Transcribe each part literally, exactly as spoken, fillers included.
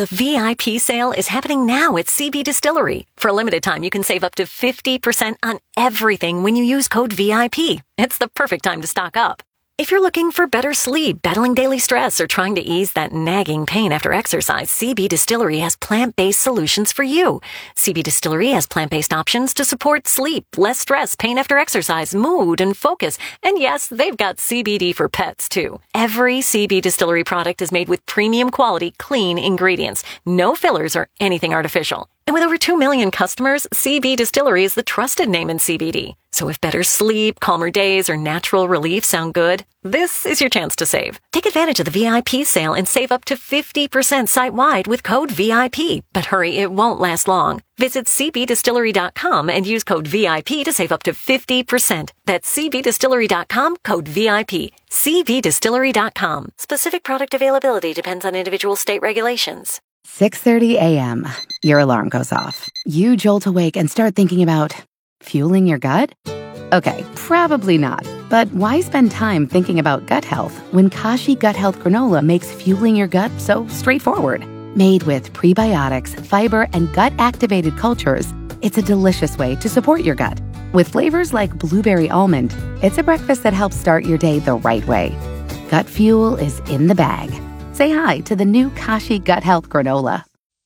The V I P sale is happening now at C B Distillery. For a limited time, you can save up to fifty percent on everything when you use code V I P. It's the perfect time to stock up. If you're looking for better sleep, battling daily stress, or trying to ease that nagging pain after exercise, C B Distillery has plant-based solutions for you. C B Distillery has plant-based options to support sleep, less stress, pain after exercise, mood, and focus. And yes, they've got C B D for pets, too. Every C B Distillery product is made with premium quality, clean ingredients. No fillers or anything artificial. And with over two million customers, C B Distillery is the trusted name in C B D. So if better sleep, calmer days, or natural relief sound good, this is your chance to save. Take advantage of the V I P sale and save up to fifty percent site-wide with code V I P. But hurry, it won't last long. Visit C B distillery dot com and use code V I P to save up to fifty percent. That's C B distillery dot com, code V I P. C B distillery dot com. Specific product availability depends on individual state regulations. six thirty a.m. Your alarm goes off. You jolt awake and start thinking about fueling your gut? Okay, probably not. But why spend time thinking about gut health when Kashi Gut Health Granola makes fueling your gut so straightforward? Made with prebiotics, fiber, and gut-activated cultures, it's a delicious way to support your gut. With flavors like blueberry almond, it's a breakfast that helps start your day the right way. Gut fuel is in the bag. Say hi to the new Kashi Gut Health Granola.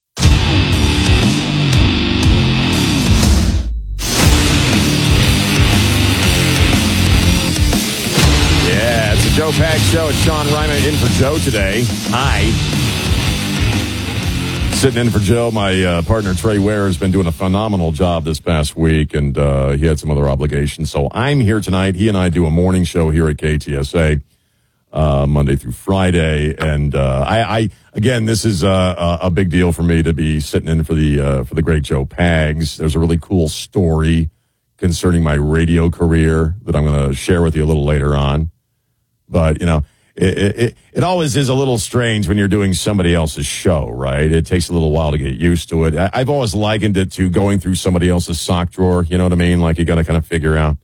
Yeah, it's the Joe Pags Show. It's Sean Reimer in for Joe today. Hi. Sitting in for Joe, my uh, partner Trey Ware has been doing a phenomenal job this past week, and uh, he had some other obligations. So I'm here tonight. He and I do a morning show here at K T S A. Uh, Monday through Friday, and uh, I, I again, this is uh, a big deal for me to be sitting in for the uh, for the great Joe Pags. There's a really cool story concerning my radio career that I'm going to share with you a little later on. But you know, it, it it always is a little strange when you're doing somebody else's show, right? It takes a little while to get used to it. I, I've always likened it to going through somebody else's sock drawer. You know what I mean? Like you got to kind of figure out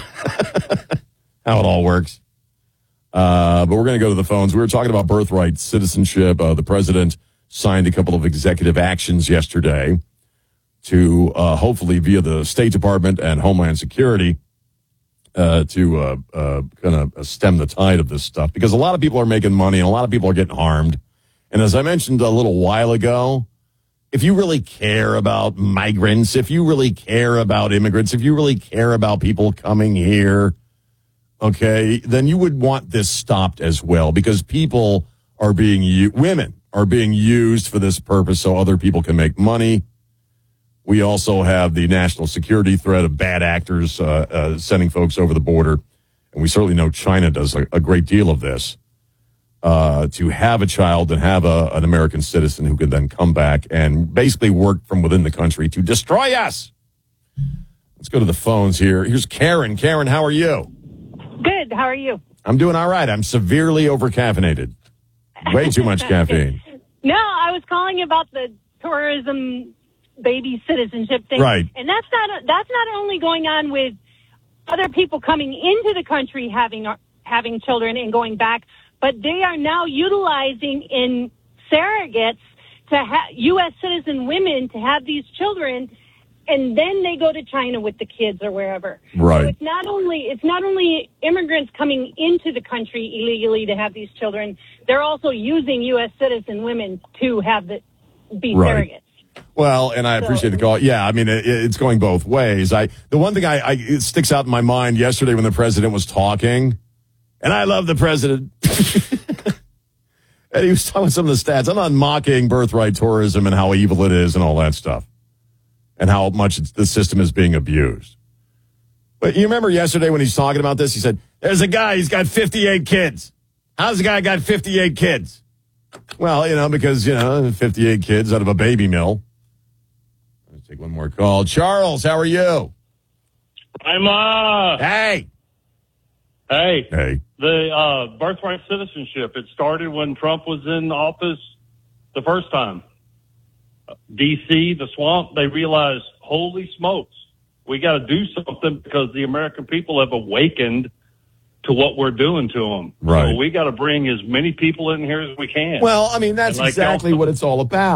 how it all works. Uh, but we're going to go to the phones. We were talking about birthright citizenship. Uh, the president signed a couple of executive actions yesterday to uh, hopefully via the State Department and Homeland Security uh, to uh, uh, kind of stem the tide of this stuff. Because a lot of people are making money and a lot of people are getting harmed. And as I mentioned a little while ago, if you really care about migrants, if you really care about immigrants, if you really care about people coming here, okay, then you would want this stopped as well, because people are being, u- women are being used for this purpose so other people can make money. We also have the national security threat of bad actors uh, uh, sending folks over the border. And we certainly know China does a, a great deal of this, uh, to have a child and have a, an American citizen who can then come back and basically work from within the country to destroy us. Let's go to the phones here. Here's Karen. Karen, how are you? Good. How are you? I'm doing all right. I'm severely overcaffeinated. Way too much caffeine. No, I was calling about the tourism baby citizenship thing. Right. And that's not that's not only going on with other people coming into the country having having children and going back, but they are now utilizing in surrogates to ha- U S citizen women to have these children. And then they go to China with the kids or wherever. Right. So it's not only it's not only immigrants coming into the country illegally to have these children. They're also using U S citizen women to have the be right. surrogates. Well, and I appreciate so, the call. Yeah, I mean it, it's going both ways. I the one thing I, I it sticks out in my mind yesterday when the president was talking, and I love the president. And he was talking some of the stats. I'm not mocking birthright tourism and how evil it is and all that stuff, and how much it's, the system is being abused. But you remember yesterday when he's talking about this, he said, there's a guy, he's got fifty-eight kids. How's the guy got fifty-eight kids? Well, you know, because, you know, fifty-eight kids out of a baby mill. Let's take one more call. Charles, how are you? I'm, uh... Hey. Hey. Hey. The uh, birthright citizenship, it started when Trump was in office the first time. D C, the swamp, they realized, holy smokes, we got to do something because the American people have awakened to what we're doing to them. Right. So we got to bring as many people in here as we can. Well, I mean, that's like exactly also- what it's all about.